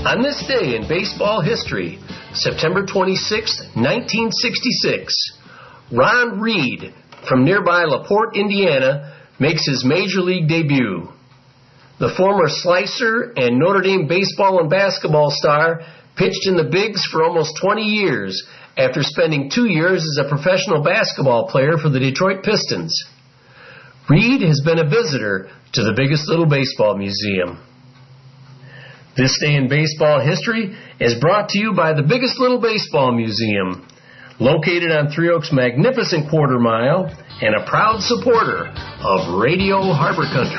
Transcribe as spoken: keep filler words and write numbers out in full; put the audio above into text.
On this day in baseball history, September twenty-sixth, nineteen sixty-six, Ron Reed from nearby LaPorte, Indiana, makes his major league debut. The former slicer and Notre Dame baseball and basketball star pitched in the bigs for almost twenty years after spending two years as a professional basketball player for the Detroit Pistons. Reed has been a visitor to the Biggest Little Baseball Museum. This Day in Baseball History is brought to you by the Biggest Little Baseball Museum, located on Three Oaks' magnificent quarter mile and a proud supporter of Radio Harbor Country.